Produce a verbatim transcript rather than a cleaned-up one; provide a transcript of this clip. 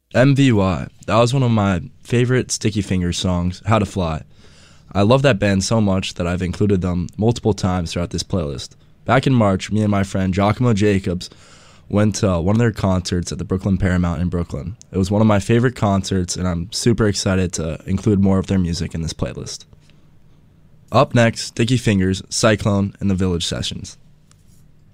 M V Y. That was one of my favorite Sticky Fingers songs, How to Fly. I love that band so much that I've included them multiple times throughout this playlist. Back in March, me and my friend Giacomo Jacobs went to one of their concerts at the Brooklyn Paramount in Brooklyn. It was one of my favorite concerts, and I'm super excited to include more of their music in this playlist. Up next, Sticky Fingers, Cyclone, and the Village Sessions.